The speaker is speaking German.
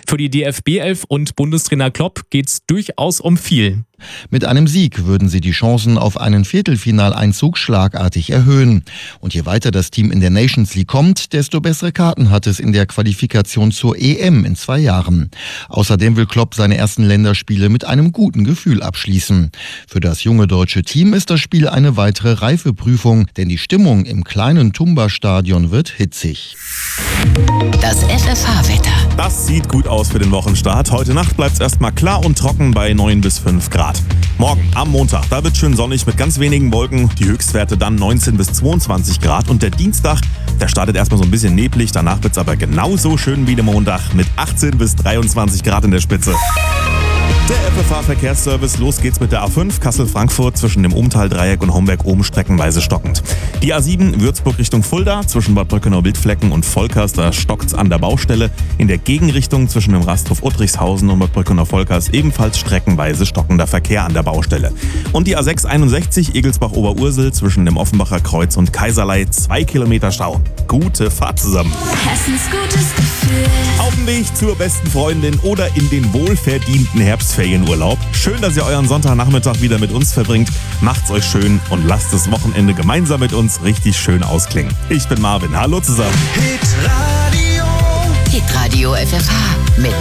Für die DFB 11 und Bundestrainer Klopp geht's durchaus um viel. Mit einem Sieg würden sie die Chancen auf einen Viertelfinaleinzug schlagartig erhöhen. Und je weiter das Team in der Nations League kommt, desto bessere Karten hat es in der Qualifikation zur EM in 2 Jahren. Außerdem will Klopp seine ersten Länderspiele mit einem guten Gefühl abschließen. Für das junge deutsche Team ist das Spiel eine weitere Reifeprüfung, denn die Stimmung im kleinen Tumba-Stadion wird hitzig. Das FFH-Wetter. Das sieht gut aus für den Wochenstart. Heute Nacht bleibt es erstmal klar und trocken bei 9 bis 5 Grad. Morgen am Montag, da wird schön sonnig mit ganz wenigen Wolken. Die Höchstwerte dann 19 bis 22 Grad. Und der Dienstag, der startet erstmal so ein bisschen neblig. Danach wird es aber genauso schön wie der Montag mit 18 bis 23 Grad in der Spitze. Der FFH-Verkehrsservice, los geht's mit der A5 Kassel-Frankfurt zwischen dem Umtal-Dreieck und Homberg-Ohm streckenweise stockend. Die A7 Würzburg Richtung Fulda zwischen Bad Brückenau-Wildflecken und Volkers, da stockt's an der Baustelle. In der Gegenrichtung zwischen dem Rasthof Uttrichshausen und Bad Brückenau-Volkers ebenfalls streckenweise stockender Verkehr an der Baustelle. Und die A661 Egelsbach-Oberursel zwischen dem Offenbacher Kreuz und Kaiserlei 2 Kilometer Stau. Gute Fahrt zusammen. Hessens gutes Gefühl. Auf dem Weg zur besten Freundin oder in den wohlverdienten Herbstferienurlaub. Schön, dass ihr euren Sonntagnachmittag wieder mit uns verbringt. Macht's euch schön und lasst das Wochenende gemeinsam mit uns richtig schön ausklingen. Ich bin Marvin. Hallo zusammen. Hitradio FFH mit